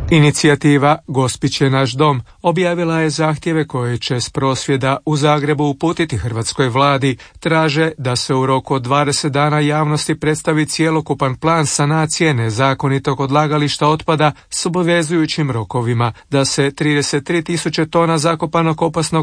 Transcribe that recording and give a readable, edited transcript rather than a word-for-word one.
Inicijativa Gospić je naš dom objavila je zahtjeve koje će s prosvjeda u Zagrebu uputiti hrvatskoj vladi. Traže da se u roku od 20 dana javnosti predstavi cjelokupan plan sanacije nezakonitog odlagališta otpada s obvezujućim rokovima, da se 33.000 tona zakopanog opasnog